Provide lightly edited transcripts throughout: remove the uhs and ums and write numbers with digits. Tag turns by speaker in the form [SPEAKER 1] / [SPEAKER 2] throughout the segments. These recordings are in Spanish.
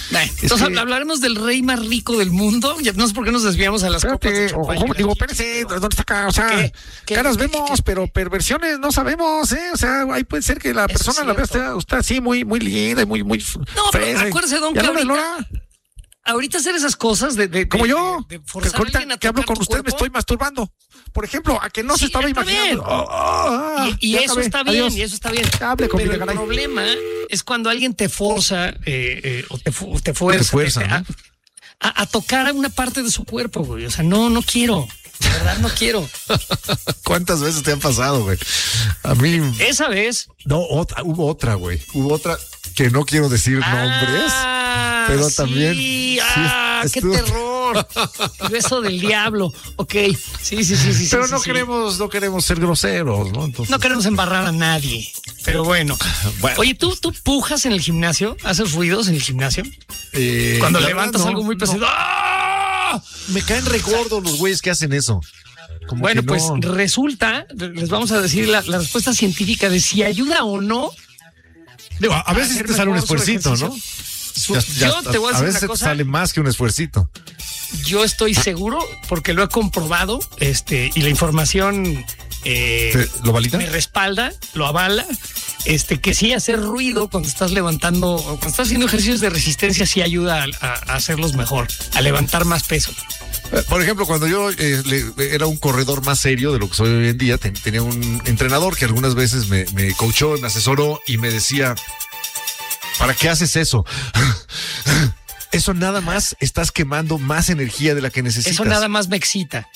[SPEAKER 1] Entonces hablaremos del rey más rico del mundo. Ya no sé por qué nos desviamos a las copas de champaña.
[SPEAKER 2] Digo, espérese, ¿dónde está acá? O sea, caras vemos, pero perversiones no sabemos, ¿eh? O sea, ahí puede ser que la persona la vea usted así muy linda y muy
[SPEAKER 1] no, pero acuérdese, don, que ahorita hacer esas cosas
[SPEAKER 2] como yo,
[SPEAKER 1] de forzar
[SPEAKER 2] que ahorita
[SPEAKER 1] a alguien a
[SPEAKER 2] que hablo
[SPEAKER 1] tocar
[SPEAKER 2] con usted
[SPEAKER 1] cuerpo,
[SPEAKER 2] me estoy masturbando. Por ejemplo, a que no se estaba imaginando.
[SPEAKER 1] Y eso está bien,
[SPEAKER 2] Adiós.
[SPEAKER 1] y eso está bien.
[SPEAKER 2] Hable conmigo,
[SPEAKER 1] pero el problema es cuando alguien te forza o te fuerza,
[SPEAKER 2] ¿no?
[SPEAKER 1] a tocar una parte de su cuerpo, güey. O sea, no quiero. De verdad no quiero.
[SPEAKER 2] ¿Cuántas veces te han pasado, güey? A mí.
[SPEAKER 1] Esa vez.
[SPEAKER 2] No, hubo otra, güey. Hubo otra que no quiero decir nombres, pero
[SPEAKER 1] sí,
[SPEAKER 2] también.
[SPEAKER 1] ¡Qué terror! El beso del diablo. Ok, sí.
[SPEAKER 2] Pero no queremos ser groseros, ¿no? Entonces,
[SPEAKER 1] no queremos embarrar a nadie. Pero bueno. Oye, ¿tú pujas en el gimnasio? ¿Haces ruidos en el gimnasio? Cuando levantas algo muy pesado.
[SPEAKER 2] No. ¡Ah! Me caen regordos los güeyes que hacen eso.
[SPEAKER 1] Bueno, pues resulta, les vamos a decir la respuesta científica de si ayuda o no.
[SPEAKER 2] Digo, a veces te sale un esfuercito, ¿no?
[SPEAKER 1] Yo te voy a decir una cosa.
[SPEAKER 2] A veces te sale más que un esfuercito.
[SPEAKER 1] Yo estoy seguro, porque lo he comprobado, y la información
[SPEAKER 2] ¿lo valida?
[SPEAKER 1] Me respalda, lo avala, que sí hacer ruido cuando estás levantando o cuando estás haciendo ejercicios de resistencia sí ayuda a hacerlos mejor, a levantar más peso.
[SPEAKER 2] Por ejemplo, cuando yo era un corredor más serio de lo que soy hoy en día, tenía un entrenador que algunas veces me coachó, me asesoró y me decía, ¿para qué haces eso? Eso nada más estás quemando más energía de la que necesitas.
[SPEAKER 1] Eso nada más me excita.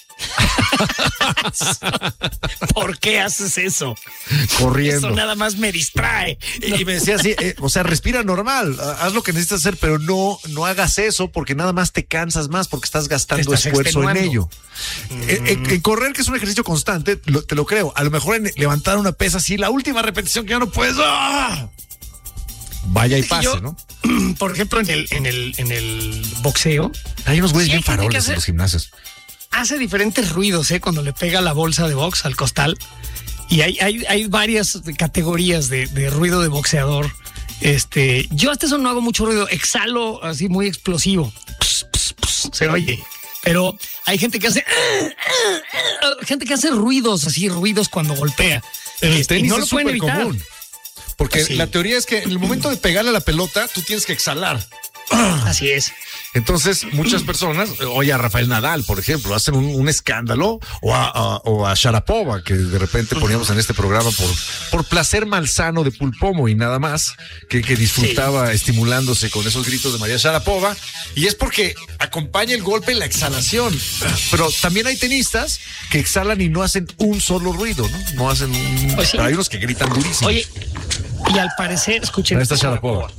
[SPEAKER 1] ¿Por qué haces eso?
[SPEAKER 2] Corriendo.
[SPEAKER 1] Eso nada más me distrae.
[SPEAKER 2] Y me decía así, o sea, respira normal, haz lo que necesitas hacer, pero no hagas eso porque nada más te cansas más porque estás gastando esfuerzo en ello. En correr, que es un ejercicio constante, te lo creo. A lo mejor en levantar una pesa, sí, la última repetición que ya no puedes. ¡Ah! Vaya y pase, ¿no?
[SPEAKER 1] Por ejemplo, en el boxeo.
[SPEAKER 2] Hay unos güeyes bien faroles en los gimnasios.
[SPEAKER 1] Hace diferentes ruidos, cuando le pega la bolsa de box al costal. Y hay varias categorías de ruido de boxeador. Yo hasta eso no hago mucho ruido. Exhalo así muy explosivo. Se oye. Pero hay gente que hace ruidos cuando golpea.
[SPEAKER 2] El tenis
[SPEAKER 1] no lo
[SPEAKER 2] es
[SPEAKER 1] pueden
[SPEAKER 2] súper
[SPEAKER 1] evitar.
[SPEAKER 2] común. Porque la teoría es que en el momento de pegarle a la pelota, tú tienes que exhalar.
[SPEAKER 1] Así es.
[SPEAKER 2] Entonces, muchas personas, oye, a Rafael Nadal, por ejemplo, hacen un escándalo, o a Sharapova, que de repente poníamos en este programa por placer malsano de Pulpomo y nada más, que disfrutaba estimulándose con esos gritos de María Sharapova, y es porque acompaña el golpe en la exhalación. Pero también hay tenistas que exhalan y no hacen un solo ruido, ¿no? No hacen
[SPEAKER 1] Pues sí.
[SPEAKER 2] Pero hay unos que gritan durísimo.
[SPEAKER 1] Oye, y al parecer, escuchen.
[SPEAKER 2] Ahí está Sharapova.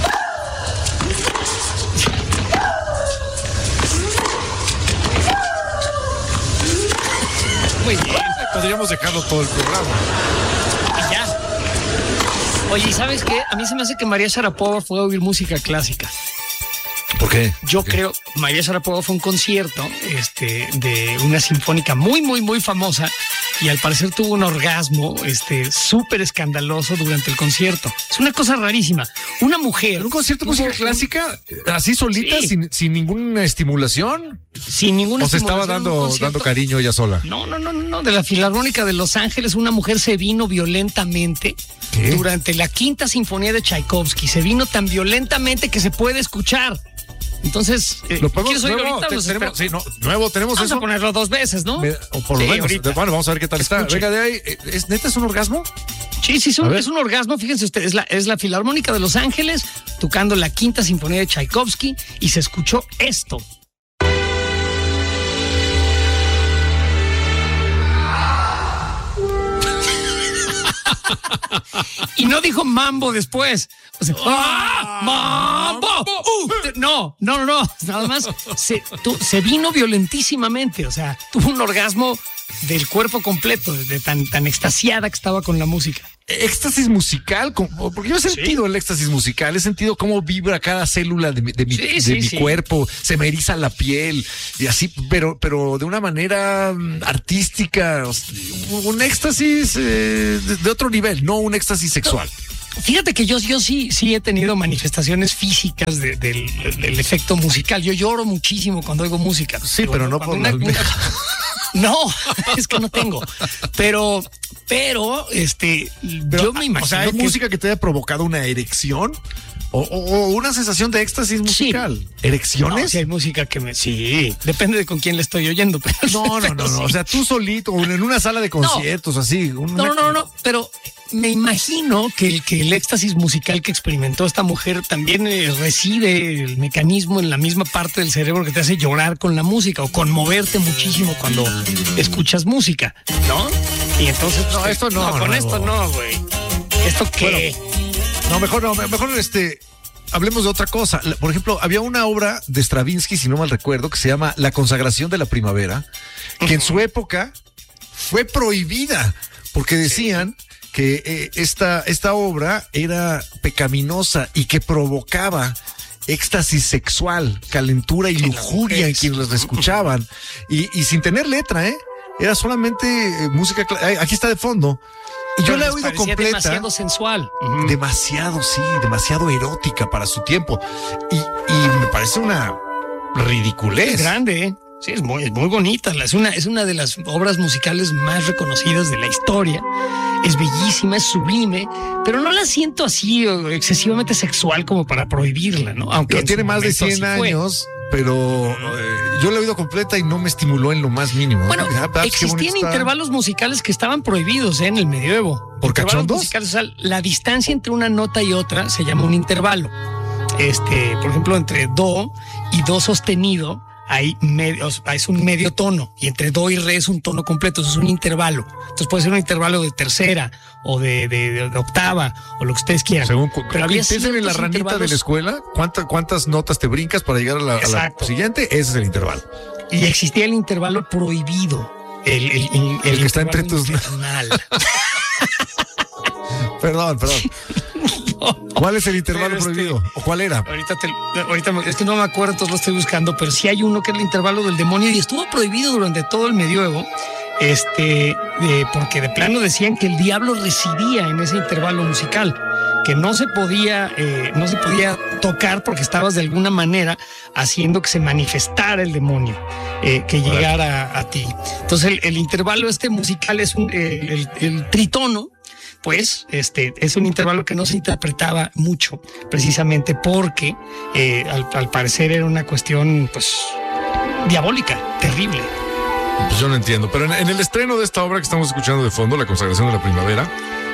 [SPEAKER 1] Muy bien.
[SPEAKER 2] Podríamos dejarlo todo el programa.
[SPEAKER 1] Y ya. Oye, ¿y sabes qué? A mí se me hace que María Sharapova fue a oír música clásica.
[SPEAKER 2] ¿Por qué?
[SPEAKER 1] Yo creo, María Sharapova fue a un concierto de una sinfónica muy, muy, muy famosa y al parecer tuvo un orgasmo súper escandaloso durante el concierto. Es una cosa rarísima. Una mujer...
[SPEAKER 2] ¿Un concierto de música clásica así solita,
[SPEAKER 1] Sí.
[SPEAKER 2] sin ninguna estimulación?
[SPEAKER 1] Sin ninguna
[SPEAKER 2] ¿O se estaba
[SPEAKER 1] estimulación,
[SPEAKER 2] dando cariño ella sola?
[SPEAKER 1] No. De la Filarmónica de Los Ángeles, una mujer se vino violentamente durante la Quinta Sinfonía de Tchaikovsky. Se vino tan violentamente que se puede escuchar. Entonces,
[SPEAKER 2] ¿lo podemos
[SPEAKER 1] ¿quieres oír
[SPEAKER 2] nuevo?
[SPEAKER 1] ahorita?
[SPEAKER 2] Nuevo, tenemos
[SPEAKER 1] Vamos
[SPEAKER 2] eso.
[SPEAKER 1] a ponerlo 2 veces, ¿no?
[SPEAKER 2] O por lo menos.
[SPEAKER 1] Ahorita.
[SPEAKER 2] Bueno, vamos a ver qué tal está.
[SPEAKER 1] Escuche.
[SPEAKER 2] Venga, de ahí. ¿Neta es un orgasmo?
[SPEAKER 1] Sí, es un orgasmo. Fíjense ustedes, es la Filarmónica de Los Ángeles tocando la Quinta Sinfonía de Tchaikovsky y se escuchó esto. Y no dijo mambo después. O sea, ¡mambo! No. Nada más se vino violentísimamente. O sea, tuvo un orgasmo del cuerpo completo, de tan extasiada que estaba con la música.
[SPEAKER 2] Éxtasis musical, porque yo he sentido el éxtasis musical, he sentido cómo vibra cada célula de mi cuerpo, se me eriza la piel y así, pero de una manera artística, un éxtasis de otro nivel, no un éxtasis sexual.
[SPEAKER 1] Fíjate que yo sí he tenido manifestaciones físicas del efecto musical. Yo lloro muchísimo cuando oigo música.
[SPEAKER 2] Sí, pero no por
[SPEAKER 1] No, es que no tengo. Pero yo me imagino.
[SPEAKER 2] O sea, ¿hay música que te haya provocado una erección? O una sensación de éxtasis musical. Sí. ¿Erecciones?
[SPEAKER 1] No, sí, hay música sí, depende de con quién le estoy oyendo. Pero
[SPEAKER 2] no. Sí. O sea, tú solito o en una sala de conciertos, así.
[SPEAKER 1] No, pero me imagino que el éxtasis musical que experimentó esta mujer también reside el mecanismo en la misma parte del cerebro que te hace llorar con la música o conmoverte muchísimo cuando escuchas música, ¿no? Y entonces,
[SPEAKER 2] esto no.
[SPEAKER 1] Con esto no, güey. ¿Esto qué?
[SPEAKER 2] Bueno, mejor hablemos de otra cosa. Por ejemplo, había una obra de Stravinsky, si no mal recuerdo, que se llama La consagración de la primavera, que en su época fue prohibida porque decían que esta obra era pecaminosa y que provocaba éxtasis sexual, calentura y lujuria en quienes los escuchaban. Y sin tener letra, era solamente música. Aquí está de fondo. Y yo la he oído completa.
[SPEAKER 1] Demasiado sensual.
[SPEAKER 2] Demasiado erótica para su tiempo. Y me parece una ridiculez.
[SPEAKER 1] Es grande, Sí, es muy bonita. Es una de las obras musicales más reconocidas de la historia. Es bellísima, es sublime, pero no la siento así excesivamente sexual como para prohibirla, ¿no?
[SPEAKER 2] Aunque tiene más de 100 años. Pero yo la he oído completa y no me estimuló en lo más mínimo.
[SPEAKER 1] Bueno, existían intervalos musicales que estaban prohibidos en el medioevo.
[SPEAKER 2] ¿Por cachondos?
[SPEAKER 1] Musicales, o sea, la distancia entre una nota y otra se llama un intervalo. Por ejemplo, entre do y do sostenido es un medio tono, y entre do y re es un tono completo, eso es un intervalo. Entonces puede ser un intervalo de tercera o de octava o lo que ustedes quieran.
[SPEAKER 2] Pero piensen en la ranita de la escuela, ¿cuántas notas te brincas para llegar a la siguiente? Ese es el intervalo.
[SPEAKER 1] Y existía el intervalo prohibido, el
[SPEAKER 2] que está entre tus Perdón. ¿Cuál es el intervalo prohibido? ¿O cuál era?
[SPEAKER 1] Ahorita es que no me acuerdo, entonces lo estoy buscando, pero sí hay uno que es el intervalo del demonio y estuvo prohibido durante todo el medioevo, porque de plano decían que el diablo residía en ese intervalo musical, que no se podía tocar porque estabas de alguna manera haciendo que se manifestara el demonio, que llegara a ti. Entonces el intervalo musical es el tritono. Pues es un intervalo que no se interpretaba mucho, precisamente porque al parecer era una cuestión pues diabólica, terrible.
[SPEAKER 2] Pues yo no entiendo, pero en el estreno de esta obra que estamos escuchando de fondo, La consagración de la primavera,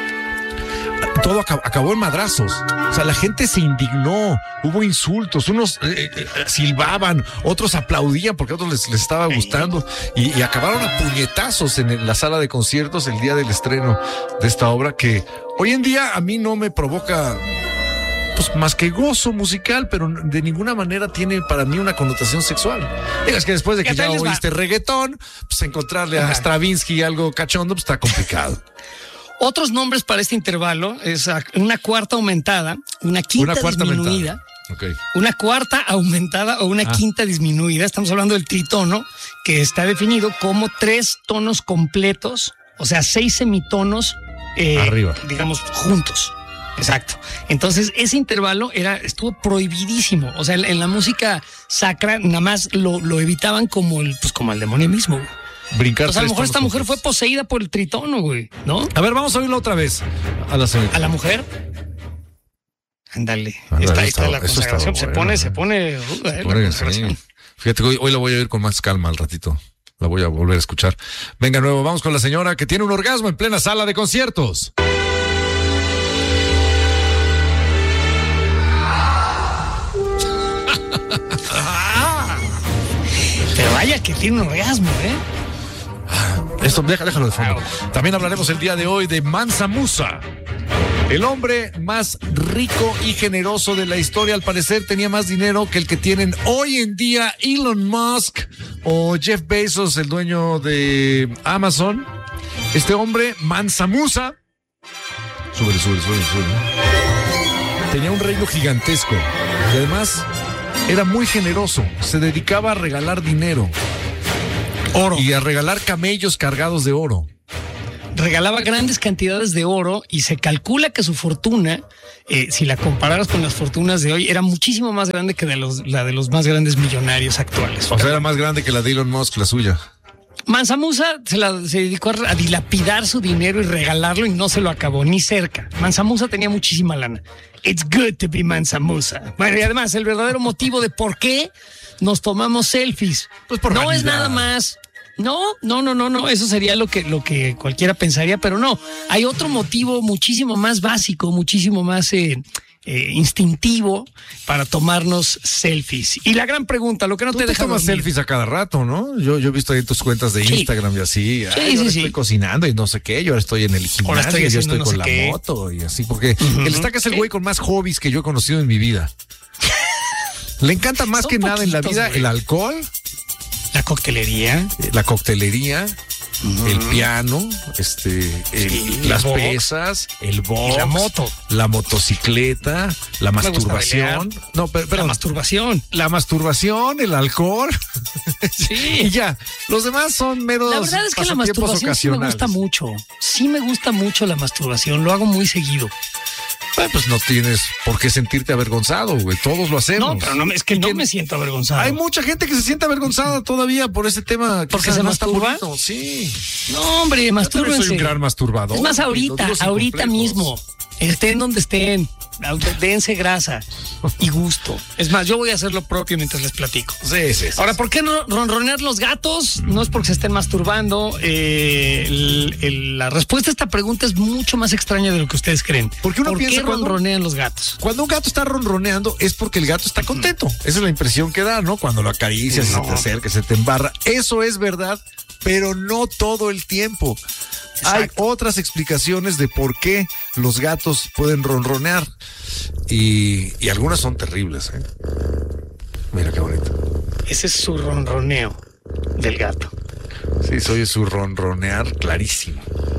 [SPEAKER 2] todo acabó en madrazos. O sea, la gente se indignó, hubo insultos, unos silbaban, otros aplaudían porque a otros les estaba gustando y acabaron a puñetazos en la sala de conciertos el día del estreno de esta obra, que hoy en día a mí no me provoca pues más que gozo musical, pero de ninguna manera tiene para mí una connotación sexual. Digas que después de que ya oíste reggaetón, pues encontrarle a Stravinsky algo cachondo, pues está complicado.
[SPEAKER 1] Otros nombres para este intervalo es una cuarta aumentada, una quinta disminuida, una cuarta aumentada o una quinta disminuida. Estamos hablando del tritono, que está definido como 3 tonos completos, o sea, 6 semitonos
[SPEAKER 2] arriba,
[SPEAKER 1] digamos, juntos. Exacto. Entonces, ese intervalo estuvo prohibidísimo. O sea, en la música sacra nada más lo evitaban como el demonio mismo, güey.
[SPEAKER 2] Brincar.
[SPEAKER 1] O sea, a lo mejor esta mujer fue poseída por el tritono, güey, ¿no?
[SPEAKER 2] A ver, vamos a oírlo otra vez. A la señorita.
[SPEAKER 1] ¿A la mujer? Ándale. Está la consagración. Se pone ruda, la consagración.
[SPEAKER 2] Fíjate que hoy la voy a oír con más calma al ratito. La voy a volver a escuchar. Venga, nuevo, vamos con la señora que tiene un orgasmo en plena sala de conciertos.
[SPEAKER 1] Pero vaya que tiene un orgasmo,
[SPEAKER 2] Esto, déjalo de fondo. También hablaremos el día de hoy de Mansa Musa, el hombre más rico y generoso de la historia. Al parecer tenía más dinero que el que tienen hoy en día Elon Musk o Jeff Bezos, el dueño de Amazon. Este hombre, Mansa Musa, sube. Tenía un reino gigantesco y además era muy generoso. Se dedicaba a regalar dinero. Oro. Y a regalar camellos cargados de oro.
[SPEAKER 1] regalaba grandes cantidades de oro y se calcula que su fortuna, si la compararas con las fortunas de hoy, era muchísimo más grande que la de los más grandes millonarios actuales.
[SPEAKER 2] O sea, era más grande que la de Elon Musk, la suya.
[SPEAKER 1] Mansa Musa se dedicó a dilapidar su dinero y regalarlo y no se lo acabó, ni cerca. Mansa Musa tenía muchísima lana. It's good to be Mansa Musa. Bueno, y además, el verdadero motivo de por qué nos tomamos selfies
[SPEAKER 2] Pues por
[SPEAKER 1] no
[SPEAKER 2] vanidad.
[SPEAKER 1] es nada más. No, eso sería lo que cualquiera pensaría, pero no. Hay otro motivo muchísimo más básico, muchísimo más instintivo para tomarnos selfies. Y la gran pregunta, lo que no
[SPEAKER 2] Tú
[SPEAKER 1] te deja
[SPEAKER 2] tomas
[SPEAKER 1] dormir.
[SPEAKER 2] selfies a cada rato, ¿no? Yo he visto ahí tus cuentas de
[SPEAKER 1] Sí.
[SPEAKER 2] Instagram y así.
[SPEAKER 1] Sí,
[SPEAKER 2] Ay, ahora
[SPEAKER 1] sí.
[SPEAKER 2] estoy cocinando y no sé qué. Yo ahora estoy en el
[SPEAKER 1] Ahora
[SPEAKER 2] gimnasio,
[SPEAKER 1] estoy
[SPEAKER 2] yo
[SPEAKER 1] haciendo
[SPEAKER 2] estoy
[SPEAKER 1] no
[SPEAKER 2] con
[SPEAKER 1] sé
[SPEAKER 2] la
[SPEAKER 1] qué.
[SPEAKER 2] moto y así. Porque el Estaca es el
[SPEAKER 1] Sí.
[SPEAKER 2] güey con más hobbies que yo he conocido en mi vida. Le encanta más
[SPEAKER 1] Son
[SPEAKER 2] que nada en la
[SPEAKER 1] poquitos,
[SPEAKER 2] vida
[SPEAKER 1] güey.
[SPEAKER 2] el alcohol,
[SPEAKER 1] La coctelería.
[SPEAKER 2] la coctelería, el piano, las
[SPEAKER 1] el box.
[SPEAKER 2] pesas, el box,
[SPEAKER 1] Y la moto.
[SPEAKER 2] la motocicleta, la
[SPEAKER 1] Me gusta
[SPEAKER 2] masturbación.
[SPEAKER 1] bailar.
[SPEAKER 2] No,
[SPEAKER 1] La
[SPEAKER 2] perdón.
[SPEAKER 1] masturbación.
[SPEAKER 2] La masturbación, el alcohol. Y
[SPEAKER 1] Sí.
[SPEAKER 2] ya. Los demás son meros.
[SPEAKER 1] La verdad es que la
[SPEAKER 2] pasatiempos
[SPEAKER 1] masturbación sí me
[SPEAKER 2] ocasionales.
[SPEAKER 1] gusta mucho. Sí me gusta mucho la masturbación. Lo hago muy seguido.
[SPEAKER 2] Bueno, pues no tienes por qué sentirte avergonzado, güey. Todos lo hacemos.
[SPEAKER 1] No, pero es que no me siento avergonzado.
[SPEAKER 2] Hay mucha gente que se siente avergonzada todavía por ese tema.
[SPEAKER 1] ¿Porque
[SPEAKER 2] quizás
[SPEAKER 1] se
[SPEAKER 2] no está
[SPEAKER 1] masturba?
[SPEAKER 2] bonito. Sí.
[SPEAKER 1] No, hombre,
[SPEAKER 2] Yo también
[SPEAKER 1] mastúrbense.
[SPEAKER 2] soy un gran masturbador.
[SPEAKER 1] Es más,
[SPEAKER 2] y lo
[SPEAKER 1] ahorita
[SPEAKER 2] digo sin complejos.
[SPEAKER 1] mismo. Estén donde estén. Dense grasa y gusto. Es más, yo voy a hacer lo propio mientras les platico.
[SPEAKER 2] Sí.
[SPEAKER 1] Ahora, ¿por qué no ronronear los gatos? No es porque se estén masturbando. La respuesta a esta pregunta es mucho más extraña de lo que ustedes creen.
[SPEAKER 2] Porque uno
[SPEAKER 1] ¿Por
[SPEAKER 2] piensa
[SPEAKER 1] qué
[SPEAKER 2] cuando-
[SPEAKER 1] ronronean los gatos?
[SPEAKER 2] Cuando un gato está ronroneando es porque el gato está contento. Esa es la impresión que da, ¿no? Cuando lo acaricias,
[SPEAKER 1] No.
[SPEAKER 2] se te acerca, se te embarra. Eso es verdad, pero no todo el tiempo. Hay
[SPEAKER 1] Exacto.
[SPEAKER 2] otras explicaciones de por qué los gatos pueden ronronear. Y algunas son terribles, ¿eh? Mira qué bonito.
[SPEAKER 1] Ese es su ronroneo del gato.
[SPEAKER 2] Sí, se oye su ronronear clarísimo.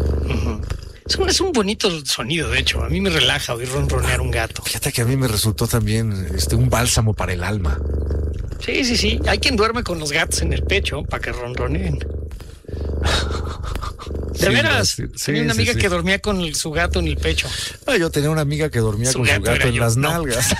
[SPEAKER 1] Es un bonito sonido, de hecho. A mí me relaja oír ronronear un gato.
[SPEAKER 2] Fíjate que a mí me resultó también un bálsamo para el alma.
[SPEAKER 1] Sí. Hay quien duerme con los gatos en el pecho para que ronroneen. De
[SPEAKER 2] Sí,
[SPEAKER 1] veras.
[SPEAKER 2] sí,
[SPEAKER 1] Tenía una amiga
[SPEAKER 2] sí.
[SPEAKER 1] que dormía con su gato en el pecho.
[SPEAKER 2] Ah, yo tenía una amiga que dormía
[SPEAKER 1] Su
[SPEAKER 2] con su
[SPEAKER 1] gato
[SPEAKER 2] gato
[SPEAKER 1] era
[SPEAKER 2] en
[SPEAKER 1] yo,
[SPEAKER 2] las
[SPEAKER 1] no.
[SPEAKER 2] nalgas.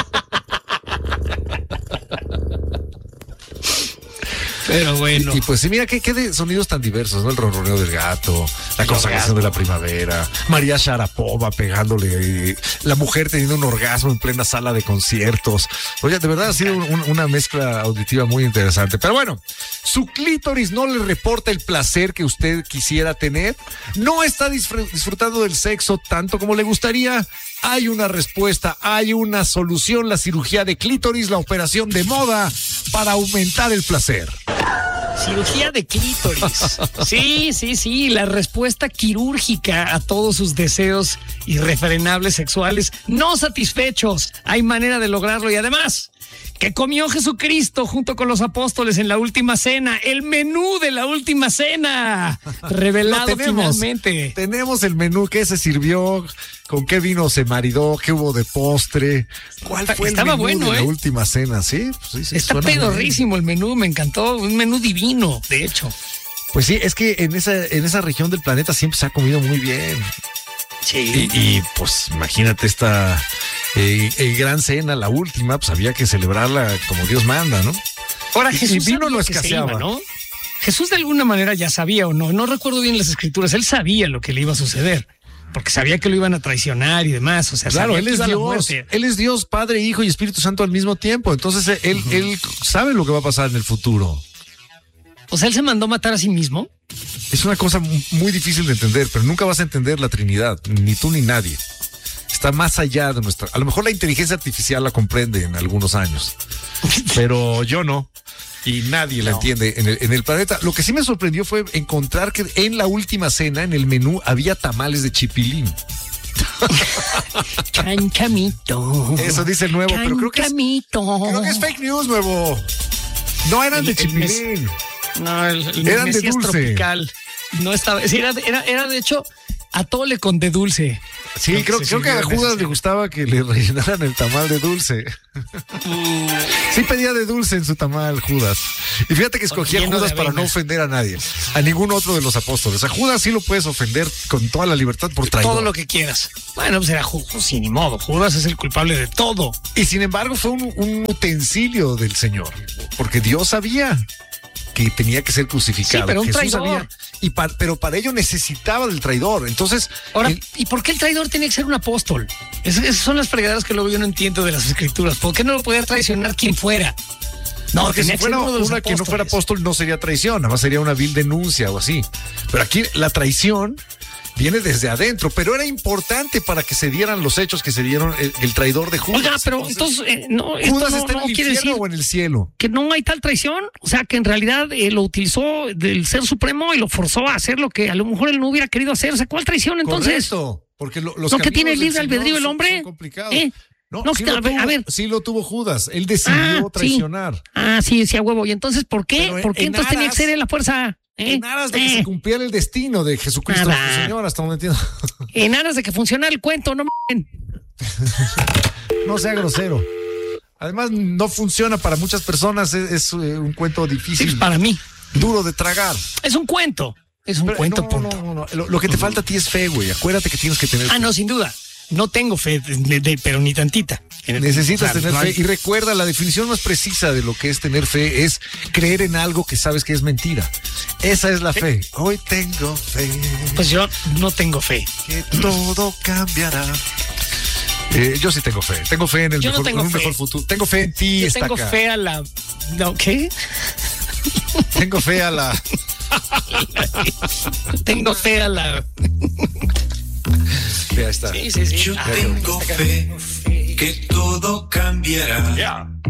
[SPEAKER 1] Pero bueno.
[SPEAKER 2] Y pues sí, mira qué de sonidos tan diversos, ¿no? El ronroneo del gato, la consagración de la primavera, María Sharapova pegándole, la mujer teniendo un orgasmo en plena sala de conciertos. Oye, de verdad ha sido una mezcla auditiva muy interesante. Pero bueno, su clítoris no le reporta el placer que usted quisiera tener, no está disfrutando del sexo tanto como le gustaría. Hay una respuesta, hay una solución, la cirugía de clítoris, la operación de moda para aumentar el placer.
[SPEAKER 1] Cirugía de clítoris. Sí, la respuesta quirúrgica a todos sus deseos irrefrenables sexuales no satisfechos. Hay manera de lograrlo y además, que comió Jesucristo junto con los apóstoles en la última cena, el menú de la última cena, revelado
[SPEAKER 2] Lo tenemos.
[SPEAKER 1] finalmente.
[SPEAKER 2] Tenemos el menú, qué se sirvió, con qué vino se maridó, qué hubo de postre, cuál fue el
[SPEAKER 1] Estaba
[SPEAKER 2] menú
[SPEAKER 1] bueno,
[SPEAKER 2] de la
[SPEAKER 1] ¿eh?
[SPEAKER 2] última cena, ¿sí? Pues sí,
[SPEAKER 1] Está
[SPEAKER 2] suena muy bien.
[SPEAKER 1] pedorrísimo el menú, me encantó, un menú divino, de hecho.
[SPEAKER 2] Pues sí, es que en esa región del planeta siempre se ha comido muy bien.
[SPEAKER 1] Sí.
[SPEAKER 2] Y pues imagínate esta gran cena, la última, pues había que celebrarla como Dios manda, ¿no?
[SPEAKER 1] Ahora
[SPEAKER 2] y
[SPEAKER 1] Jesús
[SPEAKER 2] vino
[SPEAKER 1] sabía
[SPEAKER 2] no
[SPEAKER 1] que se
[SPEAKER 2] escaseaba.
[SPEAKER 1] iba, ¿no? Jesús de alguna manera ya sabía o no recuerdo bien las escrituras, él sabía lo que le iba a suceder, porque sabía que lo iban a traicionar y demás, o sea,
[SPEAKER 2] Claro,
[SPEAKER 1] sabía
[SPEAKER 2] él
[SPEAKER 1] que
[SPEAKER 2] es
[SPEAKER 1] iba a la
[SPEAKER 2] Dios,
[SPEAKER 1] muerte.
[SPEAKER 2] él es Dios, Padre, Hijo y Espíritu Santo al mismo tiempo, entonces él sabe lo que va a pasar en el futuro.
[SPEAKER 1] O sea, él se mandó matar a sí mismo.
[SPEAKER 2] Es una cosa muy difícil de entender, pero nunca vas a entender la Trinidad, ni tú ni nadie. Está más allá de nuestra... A lo mejor la inteligencia artificial la comprende en algunos años, pero yo no. Y nadie la entiende en el planeta. Lo que sí me sorprendió fue encontrar que en la última cena, en el menú, había tamales de chipilín.
[SPEAKER 1] Chanchamito.
[SPEAKER 2] Eso dice el nuevo, pero creo que es fake news, nuevo. No eran de chipilín.
[SPEAKER 1] No, el
[SPEAKER 2] Eran de
[SPEAKER 1] Mesías
[SPEAKER 2] dulce.
[SPEAKER 1] tropical. No estaba, sí, era de hecho atole con de dulce.
[SPEAKER 2] Sí, creo que a Judas le gustaba que le rellenaran el tamal de dulce. Sí pedía de dulce en su tamal, Judas. Y fíjate que escogía a Judas para no ofender a nadie, a ningún otro de los apóstoles. A Judas sí lo puedes ofender con toda la libertad por traidor.
[SPEAKER 1] Todo lo que quieras. Bueno, pues era Judas, sí, ni modo. Judas es el culpable de todo.
[SPEAKER 2] Y sin embargo fue un utensilio del Señor, porque Dios sabía que tenía que ser crucificado.
[SPEAKER 1] Sí, pero un
[SPEAKER 2] Jesús
[SPEAKER 1] traidor.
[SPEAKER 2] sabía, pero para ello necesitaba del traidor. Entonces,
[SPEAKER 1] ahora, ¿y por qué el traidor tenía que ser un apóstol? Esas son las fregaderas que luego yo no entiendo de las escrituras. ¿Por qué no lo podía traicionar quien fuera? No,
[SPEAKER 2] porque si fuera una que no fuera apóstol no sería traición, nada más sería una vil denuncia o así. Pero aquí la traición viene desde adentro, pero era importante para que se dieran los hechos que se dieron el traidor de Judas.
[SPEAKER 1] Oiga, pero entonces no,
[SPEAKER 2] ¿Judas está
[SPEAKER 1] no
[SPEAKER 2] en el
[SPEAKER 1] quiere decir
[SPEAKER 2] infierno o en el cielo?
[SPEAKER 1] Que no hay tal traición, o sea, que en realidad lo utilizó del Ser Supremo y lo forzó a hacer lo que a lo mejor él no hubiera querido hacer. O sea, ¿cuál traición entonces?
[SPEAKER 2] Correcto, porque los
[SPEAKER 1] ¿no que tiene libre albedrío el hombre?
[SPEAKER 2] Son complicados. No,
[SPEAKER 1] No,
[SPEAKER 2] sí
[SPEAKER 1] a ver.
[SPEAKER 2] Sí lo tuvo Judas. Él decidió traicionar.
[SPEAKER 1] Sí, a huevo. ¿Y entonces por qué? ¿Por qué entonces tenía que ser él la fuerza?
[SPEAKER 2] En aras de que se cumpliera el destino de Jesucristo nuestro Señor, hasta donde entiendo.
[SPEAKER 1] En aras de que funcionara el cuento, no
[SPEAKER 2] No sea grosero. Además, no funciona para muchas personas. Es un cuento difícil.
[SPEAKER 1] Sí, para mí.
[SPEAKER 2] Duro de tragar.
[SPEAKER 1] Es un cuento. Es un cuento, punto.
[SPEAKER 2] No. Lo que te falta a ti es fe, güey. Acuérdate que tienes que tener fe.
[SPEAKER 1] No, sin duda. No tengo fe, pero ni tantita.
[SPEAKER 2] Necesitas tener fe. Y recuerda, la definición más precisa de lo que es tener fe es creer en algo que sabes que es mentira. Esa es la fe. Hoy tengo fe.
[SPEAKER 1] Pues yo no tengo fe.
[SPEAKER 2] Que todo cambiará. Yo sí tengo fe. Tengo fe en un mejor futuro. Tengo fe en ti.
[SPEAKER 1] Yo tengo fe a la... ¿No, qué?
[SPEAKER 2] Tengo fe a la...
[SPEAKER 1] Tengo fe a la...
[SPEAKER 2] Ya está.
[SPEAKER 1] Sí.
[SPEAKER 3] Yo tengo fe que todo cambiará.
[SPEAKER 2] Yeah.